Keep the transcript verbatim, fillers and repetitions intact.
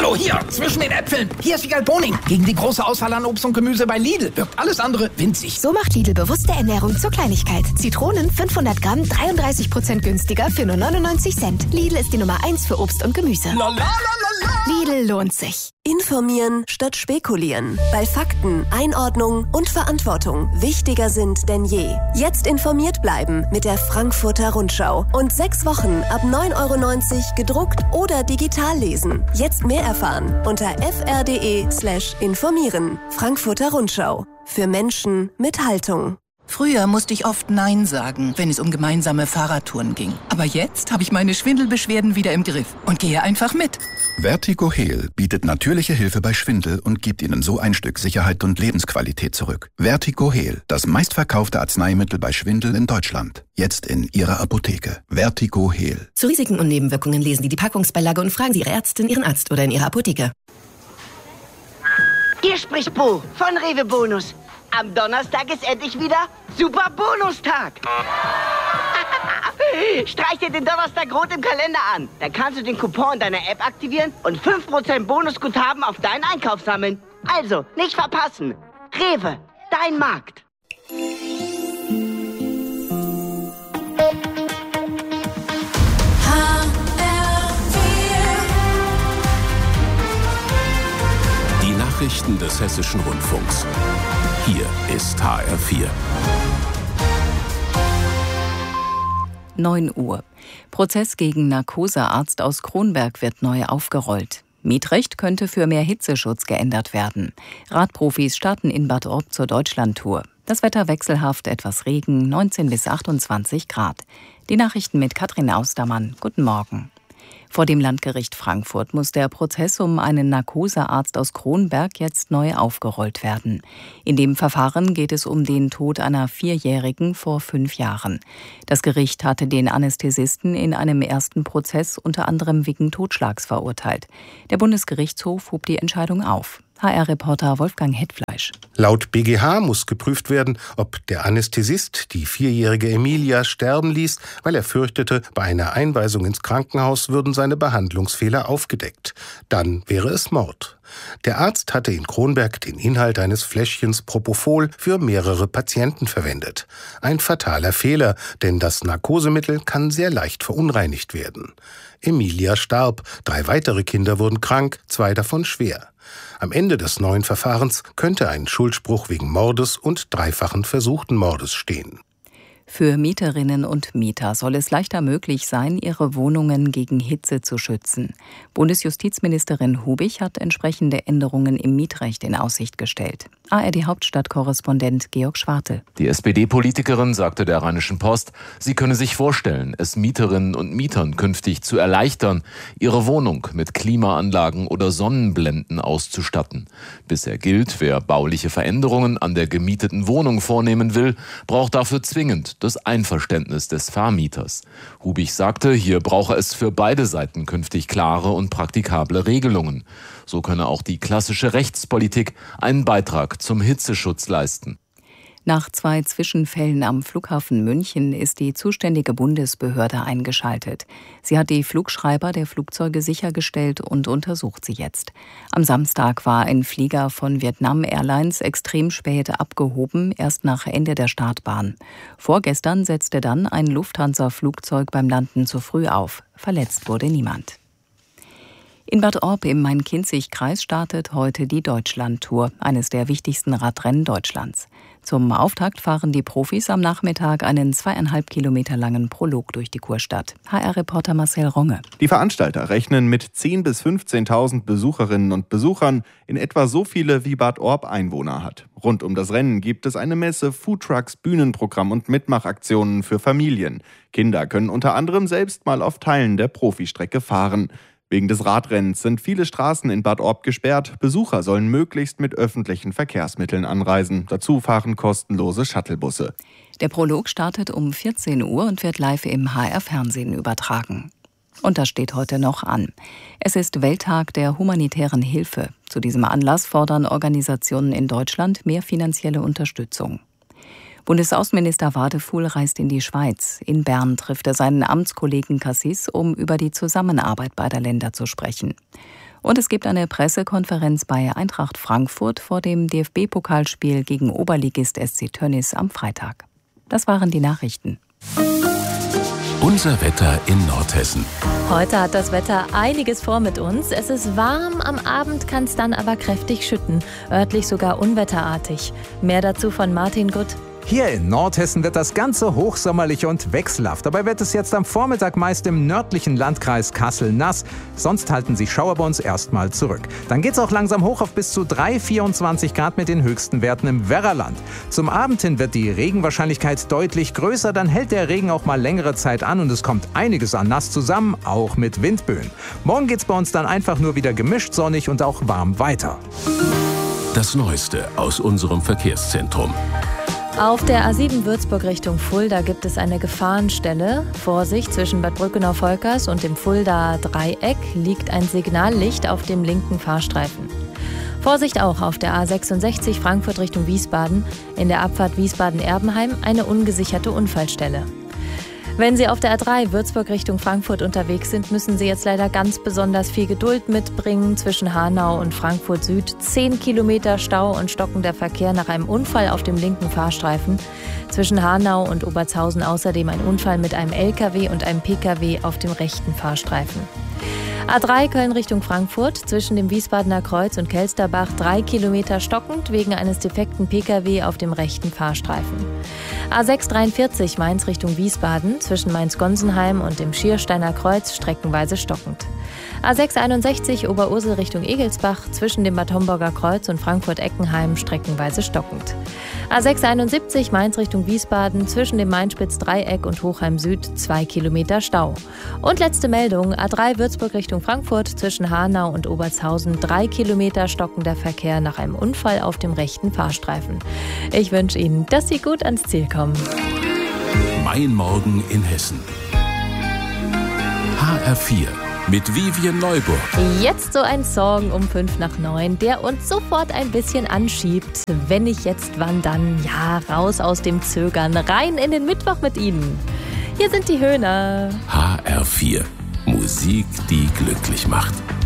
So, hier, zwischen den Äpfeln. Hier ist Wiegald Boning. Gegen die große Auswahl an Obst und Gemüse bei Lidl wirkt alles andere winzig. So macht Lidl bewusste Ernährung zur Kleinigkeit. Zitronen fünfhundert Gramm, dreiunddreißig Prozent günstiger für nur neunundneunzig Cent. Lidl ist die Nummer eins für Obst und Gemüse. La, la, la, la, la. Lidl lohnt sich. Informieren statt spekulieren. Weil Fakten, Einordnung und Verantwortung wichtiger sind denn je. Jetzt informiert bleiben mit der Frankfurter Rundschau. Und sechs Wochen ab neun Euro neunzig gedruckt oder digital lesen. Jetzt mehr erfahren unter fr.de slash informieren. Frankfurter Rundschau. Für Menschen mit Haltung. Früher musste ich oft Nein sagen, wenn es um gemeinsame Fahrradtouren ging. Aber jetzt habe ich meine Schwindelbeschwerden wieder im Griff und gehe einfach mit. Vertigo Heal bietet natürliche Hilfe bei Schwindel und gibt Ihnen so ein Stück Sicherheit und Lebensqualität zurück. Vertigo Heal, das meistverkaufte Arzneimittel bei Schwindel in Deutschland. Jetzt in Ihrer Apotheke. Vertigo Heal. Zu Risiken und Nebenwirkungen lesen Sie die Packungsbeilage und fragen Sie Ihre Ärztin, Ihren Arzt oder in Ihrer Apotheke. Hier spricht Bo von Rewe Bonus. Am Donnerstag ist endlich wieder Super Bonustag. Streich dir den Donnerstag rot im Kalender an. Da kannst du den Coupon deiner App aktivieren und fünf Prozent Bonusguthaben auf deinen Einkauf sammeln. Also, nicht verpassen. Rewe, dein Markt. Die Nachrichten des Hessischen Rundfunks. Hier ist H R vier. neun Uhr. Prozess gegen Narkosearzt aus Kronberg wird neu aufgerollt. Mietrecht könnte für mehr Hitzeschutz geändert werden. Radprofis starten in Bad Orb zur Deutschlandtour. Das Wetter wechselhaft, etwas Regen, neunzehn bis achtundzwanzig Grad. Die Nachrichten mit Katrin Austermann. Guten Morgen. Vor dem Landgericht Frankfurt muss der Prozess um einen Narkosearzt aus Kronberg jetzt neu aufgerollt werden. In dem Verfahren geht es um den Tod einer Vierjährigen vor fünf Jahren. Das Gericht hatte den Anästhesisten in einem ersten Prozess unter anderem wegen Totschlags verurteilt. Der Bundesgerichtshof hob die Entscheidung auf. H R-Reporter Wolfgang Hetfleisch. Laut B G H muss geprüft werden, ob der Anästhesist die vierjährige Emilia sterben ließ, weil er fürchtete, bei einer Einweisung ins Krankenhaus würden seine Behandlungsfehler aufgedeckt. Dann wäre es Mord. Der Arzt hatte in Kronberg den Inhalt eines Fläschchens Propofol für mehrere Patienten verwendet. Ein fataler Fehler, denn das Narkosemittel kann sehr leicht verunreinigt werden. Emilia starb, drei weitere Kinder wurden krank, zwei davon schwer. Am Ende des neuen Verfahrens könnte ein Schuldspruch wegen Mordes und dreifachen versuchten Mordes stehen. Für Mieterinnen und Mieter soll es leichter möglich sein, ihre Wohnungen gegen Hitze zu schützen. Bundesjustizministerin Hubich hat entsprechende Änderungen im Mietrecht in Aussicht gestellt. A R D-Hauptstadtkorrespondent Georg Schwarte. Die S P D-Politikerin sagte der Rheinischen Post, sie könne sich vorstellen, es Mieterinnen und Mietern künftig zu erleichtern, ihre Wohnung mit Klimaanlagen oder Sonnenblenden auszustatten. Bisher gilt, wer bauliche Veränderungen an der gemieteten Wohnung vornehmen will, braucht dafür zwingend das Einverständnis des Vermieters. Hubich sagte, hier brauche es für beide Seiten künftig klare und praktikable Regelungen. So könne auch die klassische Rechtspolitik einen Beitrag zum Hitzeschutz leisten. Nach zwei Zwischenfällen am Flughafen München ist die zuständige Bundesbehörde eingeschaltet. Sie hat die Flugschreiber der Flugzeuge sichergestellt und untersucht sie jetzt. Am Samstag war ein Flieger von Vietnam Airlines extrem spät abgehoben, erst nach Ende der Startbahn. Vorgestern setzte dann ein Lufthansa-Flugzeug beim Landen zu früh auf. Verletzt wurde niemand. In Bad Orb im Main-Kinzig-Kreis startet heute die Deutschlandtour, eines der wichtigsten Radrennen Deutschlands. Zum Auftakt fahren die Profis am Nachmittag einen zweieinhalb Kilometer langen Prolog durch die Kurstadt. H R-Reporter Marcel Ronge. Die Veranstalter rechnen mit zehntausend bis fünfzehntausend Besucherinnen und Besuchern, in etwa so viele wie Bad Orb Einwohner hat. Rund um das Rennen gibt es eine Messe, Foodtrucks, Bühnenprogramm und Mitmachaktionen für Familien. Kinder können unter anderem selbst mal auf Teilen der Profistrecke fahren. Wegen des Radrennens sind viele Straßen in Bad Orb gesperrt. Besucher sollen möglichst mit öffentlichen Verkehrsmitteln anreisen. Dazu fahren kostenlose Shuttlebusse. Der Prolog startet um vierzehn Uhr und wird live im H R-Fernsehen übertragen. Und das steht heute noch an. Es ist Welttag der humanitären Hilfe. Zu diesem Anlass fordern Organisationen in Deutschland mehr finanzielle Unterstützung. Bundesaußenminister Wadefuhl reist in die Schweiz. In Bern trifft er seinen Amtskollegen Cassis, um über die Zusammenarbeit beider Länder zu sprechen. Und es gibt eine Pressekonferenz bei Eintracht Frankfurt vor dem D F B-Pokalspiel gegen Oberligist S C Tönnies am Freitag. Das waren die Nachrichten. Unser Wetter in Nordhessen. Heute hat das Wetter einiges vor mit uns. Es ist warm, am Abend kann es dann aber kräftig schütten, örtlich sogar unwetterartig. Mehr dazu von Martin Gutt. Hier in Nordhessen wird das Ganze hochsommerlich und wechselhaft. Dabei wird es jetzt am Vormittag meist im nördlichen Landkreis Kassel nass. Sonst halten sich Schauer bei uns erstmal zurück. Dann geht es auch langsam hoch auf bis zu drei Komma vierundzwanzig Grad mit den höchsten Werten im Werraland. Zum Abend hin wird die Regenwahrscheinlichkeit deutlich größer. Dann hält der Regen auch mal längere Zeit an und es kommt einiges an nass zusammen, auch mit Windböen. Morgen geht es bei uns dann einfach nur wieder gemischt sonnig und auch warm weiter. Das Neueste aus unserem Verkehrszentrum. Auf der A sieben Würzburg Richtung Fulda gibt es eine Gefahrenstelle. Vorsicht, zwischen Bad Brückenau-Volkers und dem Fuldaer Dreieck liegt ein Signallicht auf dem linken Fahrstreifen. Vorsicht auch auf der A sechsundsechzig Frankfurt Richtung Wiesbaden, in der Abfahrt Wiesbaden-Erbenheim eine ungesicherte Unfallstelle. Wenn Sie auf der A drei Würzburg Richtung Frankfurt unterwegs sind, müssen Sie jetzt leider ganz besonders viel Geduld mitbringen. Zwischen Hanau und Frankfurt Süd zehn Kilometer Stau und stockender Verkehr nach einem Unfall auf dem linken Fahrstreifen. Zwischen Hanau und Obertshausen außerdem ein Unfall mit einem L K W und einem P K W auf dem rechten Fahrstreifen. A drei Köln Richtung Frankfurt, zwischen dem Wiesbadener Kreuz und Kelsterbach drei Kilometer stockend wegen eines defekten P K W auf dem rechten Fahrstreifen. A sechs dreiundvierzig Mainz Richtung Wiesbaden, zwischen Mainz-Gonsenheim und dem Schiersteiner Kreuz streckenweise stockend. A sechs einundsechzig Oberursel Richtung Egelsbach, zwischen dem Bad Homburger Kreuz und Frankfurt-Eckenheim streckenweise stockend. A sechs einundsiebzig Mainz Richtung Wiesbaden, zwischen dem Mainspitz-Dreieck und Hochheim Süd zwei Kilometer Stau. Und letzte Meldung, A drei Würzburg Richtung Frankfurt, zwischen Hanau und Obertshausen drei Kilometer stockender Verkehr nach einem Unfall auf dem rechten Fahrstreifen. Ich wünsche Ihnen, dass Sie gut ans Ziel kommen. Mein Morgen in Hessen. H R vier. Mit Vivian Neuburg. Jetzt so ein Song um fünf nach neun, der uns sofort ein bisschen anschiebt. Wenn nicht jetzt, wann dann? Ja, raus aus dem Zögern, rein in den Mittwoch mit Ihnen. Hier sind die Höhner. H R vier. Musik, die glücklich macht.